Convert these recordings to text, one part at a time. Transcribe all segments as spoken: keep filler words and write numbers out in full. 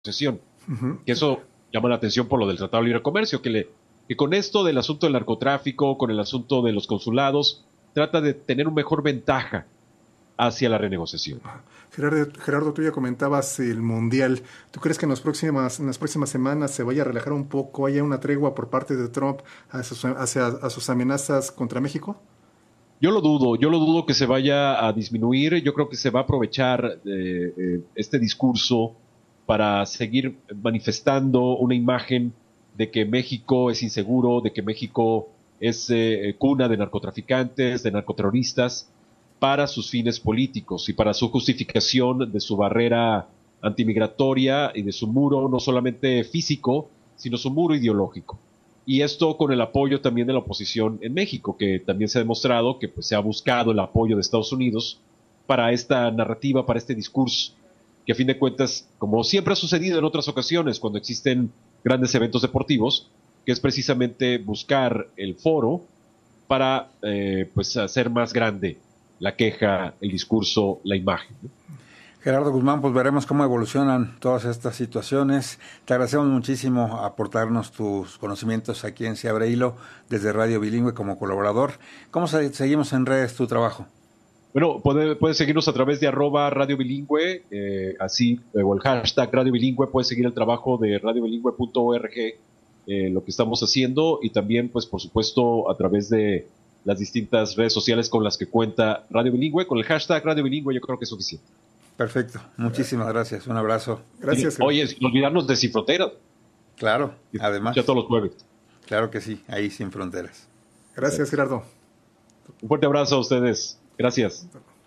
renegociación. Uh-huh. Que eso llama la atención por lo del Tratado de Libre Comercio, que, le, que con esto del asunto del narcotráfico, con el asunto de los consulados, trata de tener una mejor ventaja hacia la renegociación. Gerardo, Gerardo, tú ya comentabas el Mundial. ¿Tú crees que en, los próximas, en las próximas semanas se vaya a relajar un poco, haya una tregua por parte de Trump hacia, hacia a sus amenazas contra México? Yo lo dudo, yo lo dudo que se vaya a disminuir. Yo creo que se va a aprovechar eh, eh, este discurso para seguir manifestando una imagen de que México es inseguro, de que México es eh, cuna de narcotraficantes, de narcoterroristas, para sus fines políticos y para su justificación de su barrera antimigratoria y de su muro no solamente físico, sino su muro ideológico. Y esto con el apoyo también de la oposición en México, que también se ha demostrado que pues, se ha buscado el apoyo de Estados Unidos para esta narrativa, para este discurso, que a fin de cuentas, como siempre ha sucedido en otras ocasiones cuando existen grandes eventos deportivos, que es precisamente buscar el foro para eh, pues, hacer más grande la queja, el discurso, la imagen, ¿no? Gerardo Guzmán, pues veremos cómo evolucionan todas estas situaciones. Te agradecemos muchísimo aportarnos tus conocimientos aquí en Se Abre Hilo desde Radio Bilingüe como colaborador. ¿Cómo se, seguimos en redes tu trabajo? Bueno, puedes puede seguirnos a través de arroba Radio Bilingüe, eh, así, eh, o el hashtag Radio Bilingüe. Puedes seguir el trabajo de radio bilingüe punto org, eh, lo que estamos haciendo, y también, pues por supuesto, a través de las distintas redes sociales con las que cuenta Radio Bilingüe. Con el hashtag Radio Bilingüe yo creo que es suficiente. Perfecto, muchísimas gracias, un abrazo. Gracias. Oye, sin olvidarnos de Sin Fronteras. Claro, además. Ya todos los jueves. Claro que sí, ahí Sin Fronteras. Gracias, Gerardo. Un fuerte abrazo a ustedes. Gracias.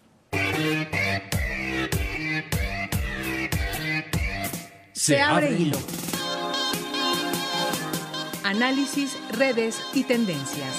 Se abre hilo. Análisis, redes y tendencias.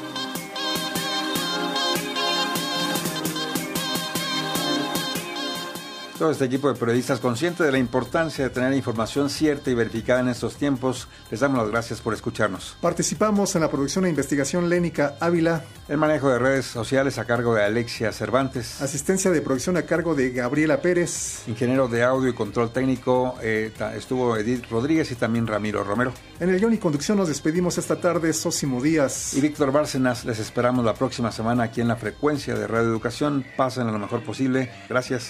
Todo este equipo de periodistas, consciente de la importancia de tener información cierta y verificada en estos tiempos, les damos las gracias por escucharnos. Participamos en la producción e investigación Lénica Ávila. El manejo de redes sociales a cargo de Alexia Cervantes. Asistencia de producción a cargo de Gabriela Pérez. Ingeniero de audio y control técnico eh, estuvo Edith Rodríguez y también Ramiro Romero. En el guión y conducción nos despedimos esta tarde, Sósimo Díaz. Y Víctor Bárcenas. Les esperamos la próxima semana aquí en la frecuencia de Radio Educación. Pasen lo mejor posible. Gracias.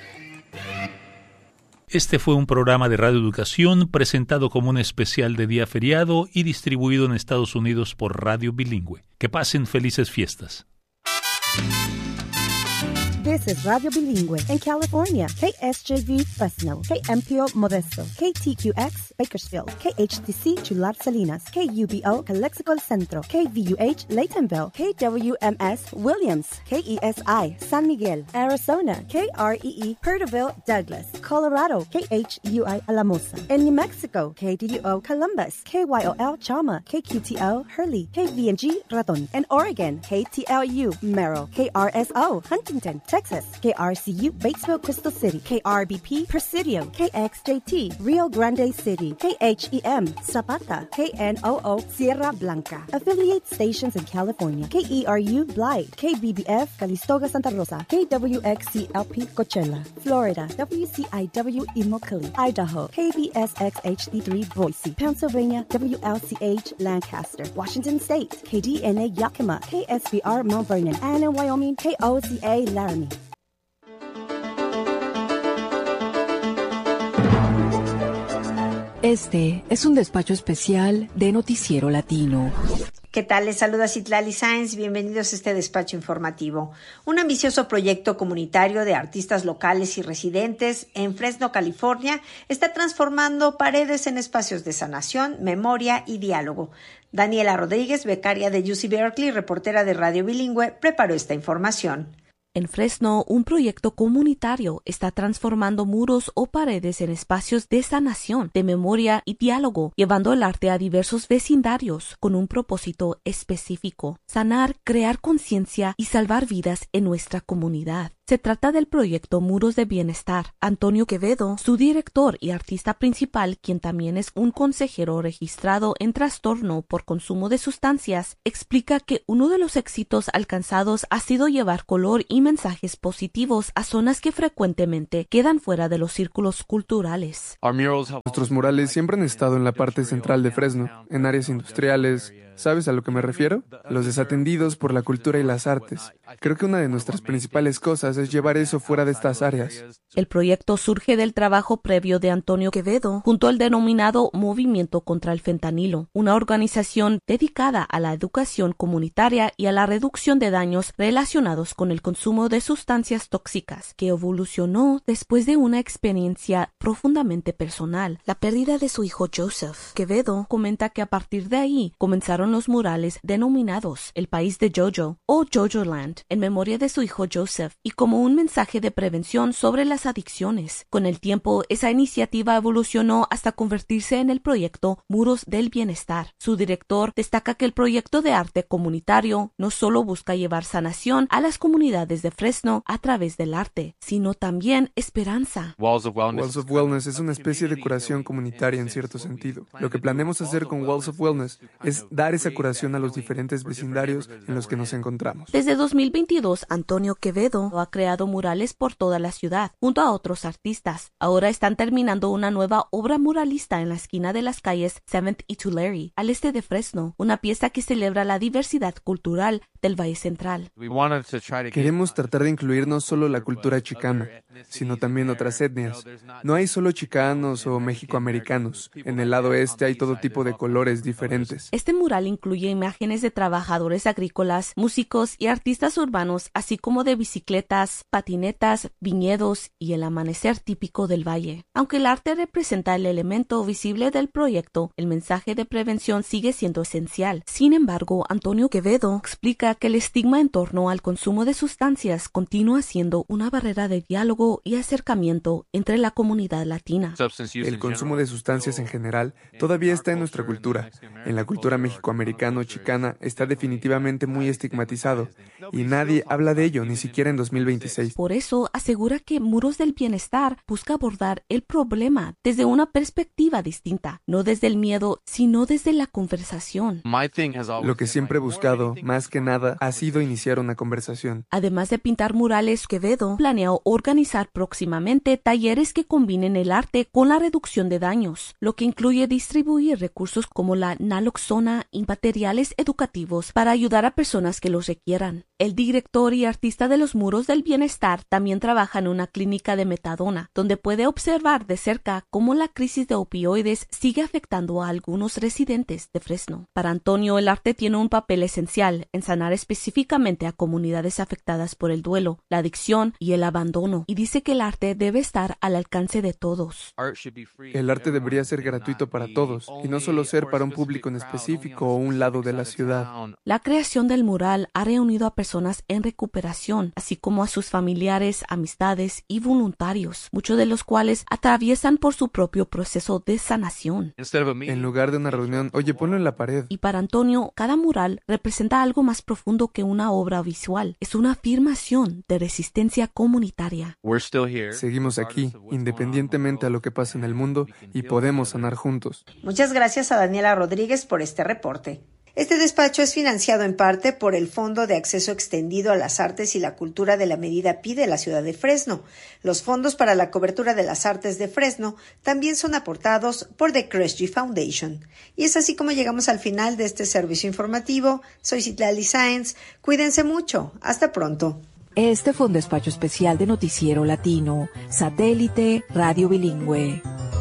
Este fue un programa de Radio Educación presentado como un especial de día feriado y distribuido en Estados Unidos por Radio Bilingüe. Que pasen felices fiestas. This is Radio Bilingüe in California. K S J V Fresno, K M P O Modesto, K T Q X Bakersfield, K H T C Chular Salinas, K U B O Calexico El Centro, K V U H Laytonville, K W M S Williams, K E S I San Miguel, Arizona, K R E E Perterville Douglas, Colorado, K H U I Alamosa. In New Mexico, K D U O Columbus, K Y O L Chama, K Q T O Hurley, K V N G Raton. In Oregon, K T L U Merrill, K R S O Huntington, Texas, K R C U Batesville Crystal City, K R B P Presidio, K X J T Rio Grande City, K H E M Zapata, K N O O Sierra Blanca. Affiliate stations in California, K E R U Blythe, K B B F Calistoga Santa Rosa, K W X C L P Coachella, Florida, W C I W Immokalee, Idaho, K B S X H D three Boise, Pennsylvania, W L C H Lancaster, Washington State, K D N A Yakima, K S B R Mount Vernon, and in Wyoming, K O Z A Laramie. Este es un despacho especial de Noticiero Latino. ¿Qué tal? Les saluda Citlali Sáenz. Bienvenidos a este despacho informativo. Un ambicioso proyecto comunitario de artistas locales y residentes en Fresno, California, está transformando paredes en espacios de sanación, memoria y diálogo. Daniela Rodríguez, becaria de U C Berkeley, reportera de Radio Bilingüe, preparó esta información. En Fresno, un proyecto comunitario está transformando muros o paredes en espacios de sanación, de memoria y diálogo, llevando el arte a diversos vecindarios con un propósito específico: sanar, crear conciencia y salvar vidas en nuestra comunidad. Se trata del proyecto Muros de Bienestar. Antonio Quevedo, su director y artista principal, quien también es un consejero registrado en trastorno por consumo de sustancias, explica que uno de los éxitos alcanzados ha sido llevar color y mensajes positivos a zonas que frecuentemente quedan fuera de los círculos culturales. Nuestros murales siempre han estado en la parte central de Fresno, en áreas industriales. ¿Sabes a lo que me refiero? Los desatendidos por la cultura y las artes. Creo que una de nuestras principales cosas es llevar eso fuera de estas áreas. El proyecto surge del trabajo previo de Antonio Quevedo junto al denominado Movimiento contra el Fentanilo, una organización dedicada a la educación comunitaria y a la reducción de daños relacionados con el consumo de sustancias tóxicas, que evolucionó después de una experiencia profundamente personal, la pérdida de su hijo Joseph. Quevedo comenta que a partir de ahí comenzaron los murales denominados El País de Jojo o Jojoland en memoria de su hijo Joseph y como un mensaje de prevención sobre las adicciones. Con el tiempo, esa iniciativa evolucionó hasta convertirse en el proyecto Muros del Bienestar. Su director destaca que el proyecto de arte comunitario no solo busca llevar sanación a las comunidades de Fresno a través del arte, sino también esperanza. Walls of Wellness, Walls of Wellness es una especie de curación comunitaria en cierto sentido. Lo que planeamos hacer con Walls of Wellness es dar esa curación a los diferentes vecindarios en los que nos encontramos. Desde dos mil veintidós, Antonio Quevedo ha creado murales por toda la ciudad, junto a otros artistas. Ahora están terminando una nueva obra muralista en la esquina de las calles seventh y Tulare, al este de Fresno, una pieza que celebra la diversidad cultural del Valle Central. Queremos tratar de incluir no solo la cultura chicana, sino también otras etnias. No hay solo chicanos o mexicoamericanos. En el lado este hay todo tipo de colores diferentes. Este mural incluye imágenes de trabajadores agrícolas, músicos y artistas urbanos, así como de bicicletas, patinetas, viñedos y el amanecer típico del valle. Aunque el arte representa el elemento visible del proyecto, el mensaje de prevención sigue siendo esencial. Sin embargo, Antonio Quevedo explica que el estigma en torno al consumo de sustancias continúa siendo una barrera de diálogo y acercamiento entre la comunidad latina. El consumo de sustancias en general todavía está en nuestra cultura. En la cultura mexicoamericano-chicana está definitivamente muy estigmatizado y nadie habla de ello, ni siquiera en dos mil veintiséis. Por eso asegura que Muros del Bienestar busca abordar el problema desde una perspectiva distinta, no desde el miedo, sino desde la conversación. Lo que siempre he buscado, más que nada, ha sido iniciar una conversación. Además de pintar murales, Quevedo planea organizar próximamente talleres que combinen el arte con la reducción de daños, lo que incluye distribuir recursos como la naloxona y materiales educativos para ayudar a personas que los requieran. El director y artista de los Muros del Bienestar también trabaja en una clínica de metadona, donde puede observar de cerca cómo la crisis de opioides sigue afectando a algunos residentes de Fresno. Para Antonio, el arte tiene un papel esencial en sanar específicamente a comunidades afectadas por el duelo, la adicción y el abandono, y dice que el arte debe estar al alcance de todos. El arte debería ser gratuito para todos, y no solo ser para un público en específico o un lado de la ciudad. La creación del mural ha reunido a personas en recuperación, así como a sus familiares, amistades y voluntarios, muchos de los cuales atraviesan por su propio proceso de sanación. En lugar de una reunión, oye, ponlo en la pared. Y para Antonio, cada mural representa algo más profundo que una obra visual. Es una afirmación de resistencia comunitaria. Seguimos aquí, independientemente a lo que pase en el mundo, y podemos sanar juntos. Muchas gracias a Daniela Rodríguez por este reporte. Este despacho es financiado en parte por el Fondo de Acceso Extendido a las Artes y la Cultura de la Medida P I de la ciudad de Fresno. Los fondos para la cobertura de las artes de Fresno también son aportados por The Kresge Foundation. Y es así como llegamos al final de este servicio informativo. Soy Citlali Sáenz. Cuídense mucho. Hasta pronto. Este fue un despacho especial de Noticiero Latino, Satélite Radio Bilingüe.